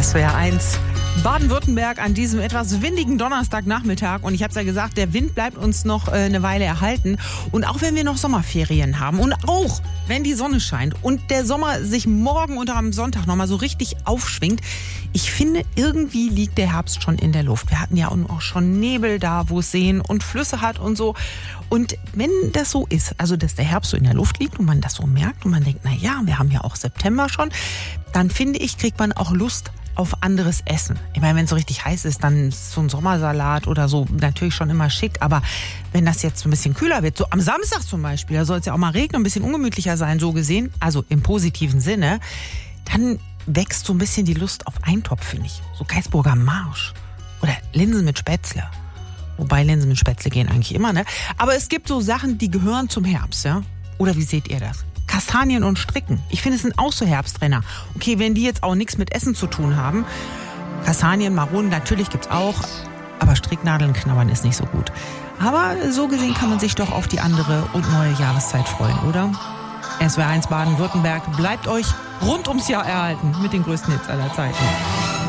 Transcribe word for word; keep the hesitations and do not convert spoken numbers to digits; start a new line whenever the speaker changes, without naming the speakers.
S W R eins Baden-Württemberg an diesem etwas windigen Donnerstagnachmittag. Und ich habe es ja gesagt, der Wind bleibt uns noch äh, eine Weile erhalten. Und auch wenn wir noch Sommerferien haben und auch wenn die Sonne scheint und der Sommer sich morgen oder am Sonntag nochmal so richtig aufschwingt, ich finde, irgendwie liegt der Herbst schon in der Luft. Wir hatten ja auch schon Nebel da, wo es Seen und Flüsse hat und so. Und wenn das so ist, also dass der Herbst so in der Luft liegt und man das so merkt und man denkt, na ja, wir haben ja auch September schon, dann finde ich, kriegt man auch Lust auf anderes Essen. Ich meine, wenn es so richtig heiß ist, dann ist so ein Sommersalat oder so natürlich schon immer schick. Aber wenn das jetzt ein bisschen kühler wird, so am Samstag zum Beispiel, da soll es ja auch mal regnen, ein bisschen ungemütlicher sein, so gesehen, also im positiven Sinne, dann wächst so ein bisschen die Lust auf Eintopf, finde ich. So Geisburger Marsch oder Linsen mit Spätzle. Wobei Linsen mit Spätzle gehen eigentlich immer, ne? Aber es gibt so Sachen, die gehören zum Herbst, ja? Oder wie seht ihr das? Kastanien und Stricken. Ich finde, es sind auch so Herbstrenner. Okay, wenn die jetzt auch nichts mit Essen zu tun haben. Kastanien, Maronen, natürlich gibt's auch. Aber Stricknadeln knabbern ist nicht so gut. Aber so gesehen kann man sich doch auf die andere und neue Jahreszeit freuen, oder? S W R eins Baden-Württemberg bleibt euch rund ums Jahr erhalten mit den größten Hits aller Zeiten.